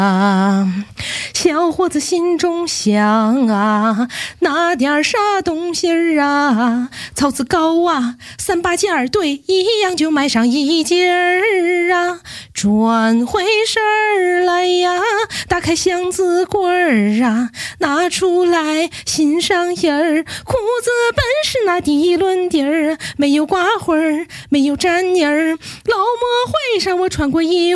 小伙子心中想啊，拿点啥东西儿啊？草字高啊，3把件儿，对，一样就买上1件儿啊。转回身儿来呀，打开箱子柜儿啊，拿出来心上印儿。裤子本是那底轮底儿，没有刮花儿，没有粘泥儿。老模会上我穿过一